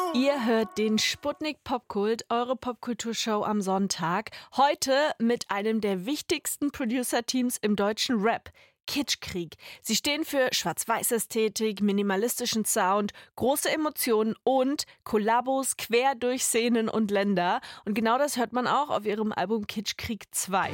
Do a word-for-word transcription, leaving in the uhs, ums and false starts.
Ihr hört den Sputnik Popkult, eure Popkulturshow am Sonntag. Heute mit einem der wichtigsten Producer-Teams im deutschen Rap, Kitschkrieg. Sie stehen für Schwarz-Weiß-Ästhetik, minimalistischen Sound, große Emotionen und Kollabos quer durch Szenen und Länder. Und genau das hört man auch auf ihrem Album Kitschkrieg zwei.